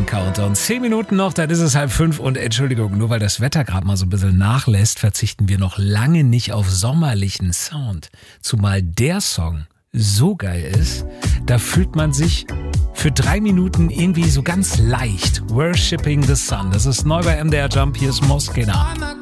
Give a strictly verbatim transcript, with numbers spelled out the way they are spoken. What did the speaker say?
Morgen Countdown. Zehn Minuten noch, dann ist es halb fünf und Entschuldigung, nur weil das Wetter gerade mal so ein bisschen nachlässt, verzichten wir noch lange nicht auf sommerlichen Sound. Zumal der Song so geil ist, da fühlt man sich für drei Minuten irgendwie so ganz leicht. Worshipping the Sun. Das ist neu bei M D R Jump, hier ist Moskina.